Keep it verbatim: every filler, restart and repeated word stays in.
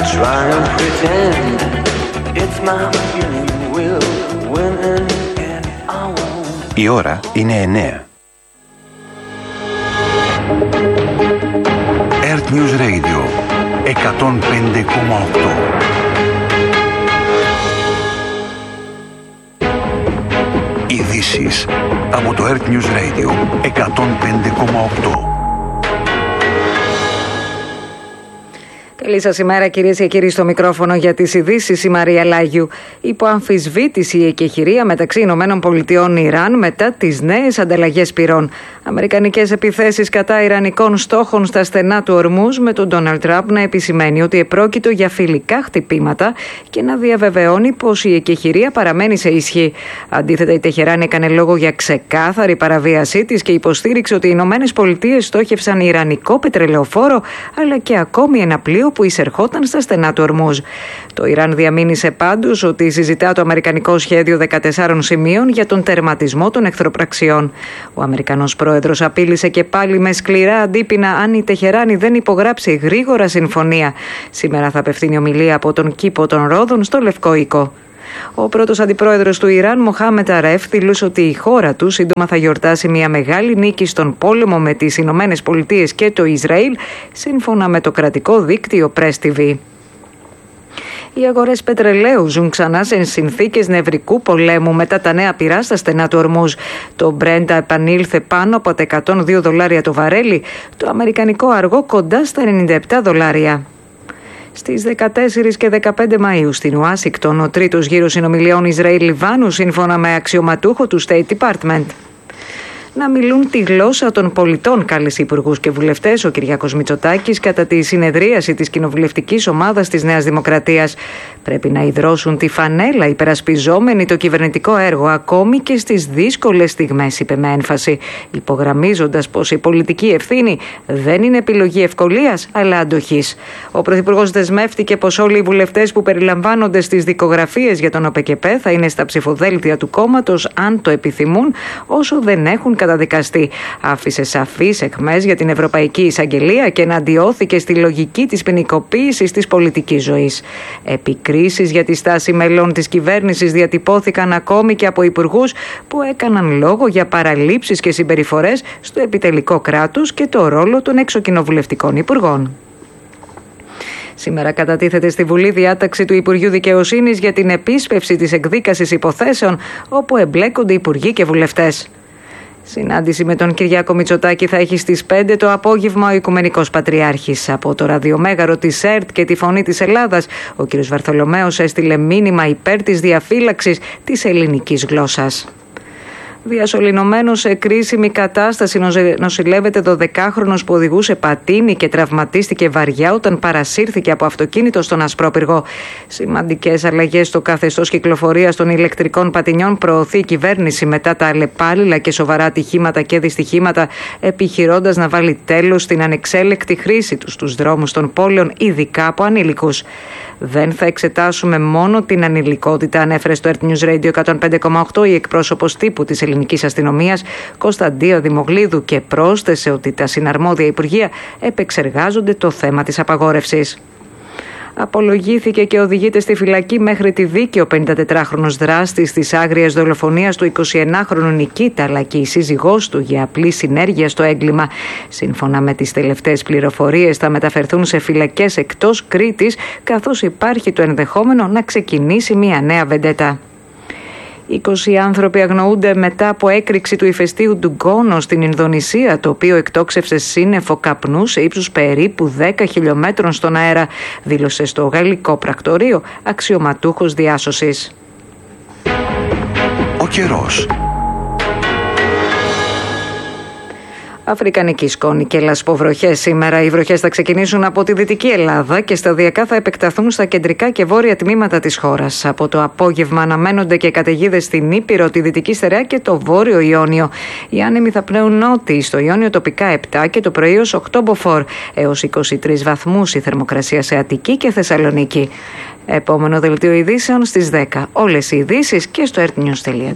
Η ώρα είναι εννέα. Earth News Radio εκατόν πέντε κόμμα οκτώ. Ειδήσεις από το Earth News Radio εκατόν πέντε κόμμα οκτώ. Καλή σας ημέρα, κυρίες και κύριοι, στο μικρόφωνο για τις ειδήσεις η Μαρία Λάγιου. Υπό αμφισβήτηση η εκεχηρία μεταξύ Ηνωμένων Πολιτειών Ιράν μετά τις νέες ανταλλαγές πυρών. Αμερικανικές επιθέσεις κατά ιρανικών στόχων στα στενά του Ορμούζ, με τον Ντόναλντ Τραμπ να επισημαίνει ότι επρόκειτο για φιλικά χτυπήματα και να διαβεβαιώνει πως η εκεχηρία παραμένει σε ισχύ. Αντίθετα, η Τεχεράνη έκανε λόγο για ξεκάθαρη παραβίασή της και υποστήριξε ότι οι Ηνωμένες Πολιτείες στόχευσαν ιρανικό πετρελαιοφόρο αλλά και ακόμη ένα πλοίο που εισερχόταν στα στενά του Ορμούζ. Το Ιράν διαμήνυσε πάντως ότι συζητά το αμερικανικό σχέδιο δεκατεσσάρων σημείων για τον τερματισμό των εχθροπραξιών. Ο Αμερικανός πρόεδρος απείλησε και πάλι με σκληρά αντίπεινα αν η Τεχεράνη δεν υπογράψει γρήγορα συμφωνία. Σήμερα θα απευθύνει ομιλία από τον κήπο των Ρόδων στο Λευκό Οίκο. Ο πρώτος αντιπρόεδρος του Ιράν, Μοχάμετ Αρέφ, δήλωσε ότι η χώρα του σύντομα θα γιορτάσει μια μεγάλη νίκη στον πόλεμο με τις Ηνωμένες Πολιτείες και το Ισραήλ, σύμφωνα με το κρατικό δίκτυο Press τι βι. Οι αγορές πετρελαίου ζουν ξανά σε συνθήκες νευρικού πολέμου μετά τα νέα πυρά στα στενά του Ορμούζ. Το Brent επανήλθε πάνω από τα εκατόν δύο δολάρια το βαρέλι, το αμερικανικό αργό κοντά στα ενενήντα επτά δολάρια. Στις δεκατέσσερις και δεκαπέντε Μαΐου στην Ουάσιγκτον, ο τρίτος γύρος συνομιλιών Ισραήλ-Λιβάνου, σύμφωνα με αξιωματούχο του State Department. Να μιλούν τη γλώσσα των πολιτών, κάλεσε υπουργούς και βουλευτές ο Κυριάκος Μητσοτάκης κατά τη συνεδρίαση της κοινοβουλευτικής ομάδας της Νέας Δημοκρατίας. Πρέπει να ιδρώσουν τη φανέλα υπερασπιζόμενοι το κυβερνητικό έργο ακόμη και στις δύσκολες στιγμές, είπε με έμφαση, υπογραμμίζοντας πως η πολιτική ευθύνη δεν είναι επιλογή ευκολίας αλλά αντοχής. Ο Πρωθυπουργός δεσμεύτηκε πως όλοι οι βουλευτές που περιλαμβάνονται στις δικογραφίες για τον ΟΠΕΚΕΠΕ θα είναι στα ψηφοδέλτια του κόμματος αν το επιθυμούν, όσο δεν έχουν καταδικαστεί. Άφησε σαφείς αιχμές για την Ευρωπαϊκή Εισαγγελία και εναντιώθηκε στη λογική της ποινικοποίησης της πολιτικής ζωής. Επικρίσεις για τη στάση μελών της κυβέρνησης διατυπώθηκαν ακόμη και από υπουργούς που έκαναν λόγο για παραλήψεις και συμπεριφορές στο επιτελικό κράτος και το ρόλο των εξοκοινοβουλευτικών υπουργών. Σήμερα κατατίθεται στη Βουλή διάταξη του Υπουργείου Δικαιοσύνης για την επίσπευση της εκδίκασης υποθέσεων όπου εμπλέκονται υπουργοί και βουλευτές. Συνάντηση με τον Κυριάκο Μητσοτάκη θα έχει στις πέντε το απόγευμα ο Οικουμενικός Πατριάρχης. Από το ραδιομέγαρο της ΕΡΤ και τη Φωνή της Ελλάδας, ο κ. Βαρθολομέος έστειλε μήνυμα υπέρ της διαφύλαξης της ελληνικής γλώσσας. Διασωληνωμένος σε κρίσιμη κατάσταση νοσηλεύεται δωδεκάχρονος που οδηγούσε πατίνι και τραυματίστηκε βαριά όταν παρασύρθηκε από αυτοκίνητο στον Ασπρόπυργο. Σημαντικές αλλαγές στο καθεστώς κυκλοφορίας των ηλεκτρικών πατινιών προωθεί η κυβέρνηση μετά τα αλλεπάλληλα και σοβαρά ατυχήματα και δυστυχήματα, επιχειρώντας να βάλει τέλος στην ανεξέλεκτη χρήση τους στους δρόμους των πόλεων, ειδικά από ανήλικους. Δεν θα εξετάσουμε μόνο την ανηλικότητα, ανέφερε στο Earth News Radio εκατόν πέντε κόμμα οκτώ η εκπρόσωπος τύπου της ελληνικής αστυνομίας Κωνσταντία Δημογλίδου και πρόσθεσε ότι τα συναρμόδια υπουργεία επεξεργάζονται το θέμα της απαγόρευσης. Απολογήθηκε και οδηγείται στη φυλακή μέχρι τη δίκη ο πενηντατετράχρονος δράστης της άγριας δολοφονίας του εικοσιενάχρονου Νικήτα, αλλά και η σύζυγός του για απλή συνέργεια στο έγκλημα. Σύμφωνα με τις τελευταίες πληροφορίες θα μεταφερθούν σε φυλακές εκτός Κρήτης, καθώς υπάρχει το ενδεχόμενο να ξεκινήσει μια νέα βεντέτα. είκοσι άνθρωποι αγνοούνται μετά από έκρηξη του ηφαιστείου Ντουγκόνο στην Ινδονησία, το οποίο εκτόξευσε σύννεφο καπνού σε ύψους περίπου δέκα χιλιόμετρων στον αέρα, δήλωσε στο γαλλικό πρακτορείο αξιωματούχος διάσωσης. Ο καιρός. Αφρικανική σκόνη και λασποβροχές σήμερα. Οι βροχές θα ξεκινήσουν από τη Δυτική Ελλάδα και σταδιακά θα επεκταθούν στα κεντρικά και βόρεια τμήματα της χώρας. Από το απόγευμα αναμένονται και καταιγίδες στην Ήπειρο, τη Δυτική Στερεά και το Βόρειο Ιόνιο. Οι άνεμοι θα πνέουν νότιοι, στο Ιόνιο τοπικά επτά και το πρωί ως οκτώ μποφόρ, έως είκοσι τρεις βαθμούς η θερμοκρασία σε Αττική και Θεσσαλονίκη. Επόμενο δελτίο ειδήσεων στις δέκα. Όλες οι ειδήσεις και στο earthnews τελεία gr.